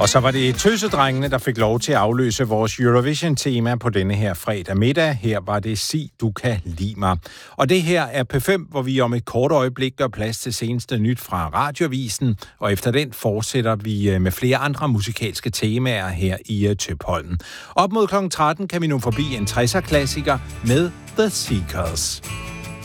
Og så var det Tøsedrengene, der fik lov til at afløse vores Eurovision-tema på denne her fredag middag. Her var det Sig, du kan lide mig. Og det her er P5, hvor vi om et kort øjeblik gør plads til seneste nyt fra Radioavisen. Og efter den fortsætter vi med flere andre musikalske temaer her i Tøpholden. Op mod kl. 13 kan vi nu forbi en 60'er-klassiker med The Seekers.